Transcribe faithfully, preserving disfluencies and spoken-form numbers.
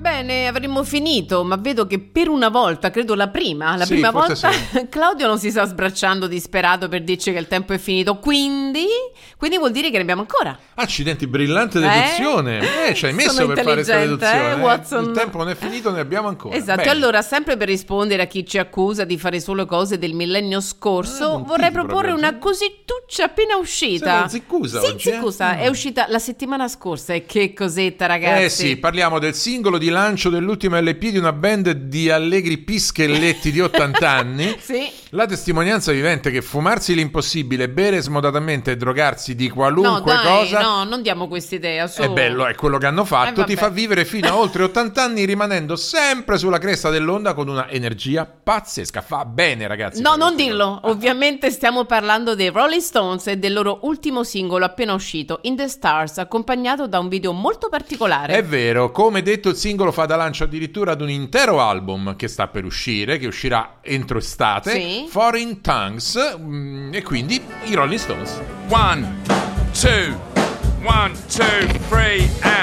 Bene, avremmo finito, ma vedo che per una volta, credo la prima, la Sì, prima forse volta sì. Claudio non si sta sbracciando disperato per dirci che il tempo è finito, quindi, quindi vuol dire che ne abbiamo ancora. Accidenti, brillante deduzione. Eh, ci hai messo Sono per fare questa intelligente, deduzione. eh, Watson? Il tempo non è finito, ne abbiamo ancora. Esatto, Bene. allora sempre per rispondere a chi ci accusa di fare solo cose del millennio scorso, Ah, buon vorrei tipo proporre proprio, una sì. cosituccia appena uscita. Sei una ziccusa Sì, oggi, eh? ziccusa, Mm. è uscita la settimana scorsa e che cosetta, ragazzi. Eh sì, parliamo del singolo di lancio dell'ultimo L P di una band di allegri pischelletti di ottanta anni. Sì. La testimonianza vivente che fumarsi l'impossibile, bere smodatamente e drogarsi di qualunque no, dai, cosa no, non diamo quest'idea. Su. è bello, è quello che hanno fatto, Eh, ti vabbè. fa vivere fino a oltre ottanta anni rimanendo sempre sulla cresta dell'onda con una energia pazzesca. Fa bene, ragazzi. No, fare non queste dirlo. cose. Ovviamente stiamo parlando dei Rolling Stones e del loro ultimo singolo appena uscito, In the Stars, accompagnato da un video molto particolare. È vero, come detto il singolo fa da lancio addirittura ad un intero album che sta per uscire, che uscirà entro estate, Sì. Foreign Tongues, mm, e quindi i Rolling Stones. One, two, one, two, three, and